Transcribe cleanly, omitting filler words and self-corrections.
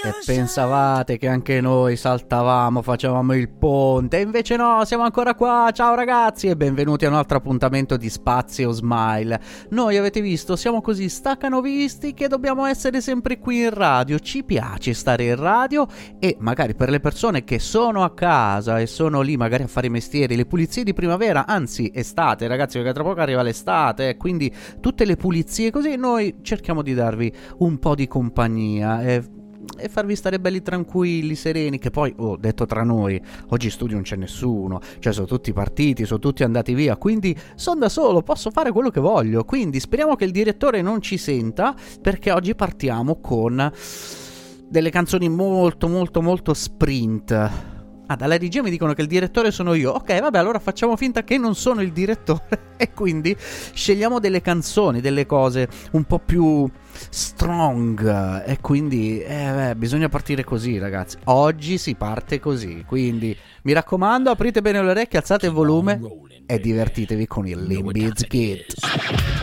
E pensavate che anche noi saltavamo, facevamo il ponte, e invece no, siamo ancora qua. Ciao ragazzi e benvenuti a un altro appuntamento di Spazio Smile. Noi, avete visto, siamo così staccanovisti che dobbiamo essere sempre qui in radio. Ci piace stare in radio, e magari per le persone che sono a casa e sono lì magari a fare i mestieri, le pulizie di primavera, anzi estate ragazzi, perché tra poco arriva l'estate, quindi tutte le pulizie così, noi cerchiamo di darvi un po' di compagnia e farvi stare belli tranquilli, sereni. Che poi, detto tra noi, oggi in studio non c'è nessuno, cioè sono tutti partiti, sono tutti andati via, quindi sono da solo, posso fare quello che voglio. Quindi speriamo che il direttore non ci senta, perché oggi partiamo con delle canzoni molto molto molto sprint. Dalla regia mi dicono che il direttore sono io. Ok, vabbè, allora facciamo finta che non sono il direttore e quindi scegliamo delle canzoni, delle cose un po' più strong, e quindi bisogna partire così ragazzi. Oggi si parte così, quindi mi raccomando, aprite bene le orecchie, alzate il volume e divertitevi con il Limp Bizkit.